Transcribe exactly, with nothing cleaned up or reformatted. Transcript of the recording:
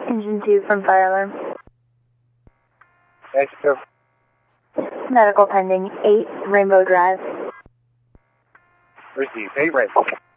Engine two from fire alarm. Extra. Medical pending, eight Rainbow Drive. Receive, eight Rainbow.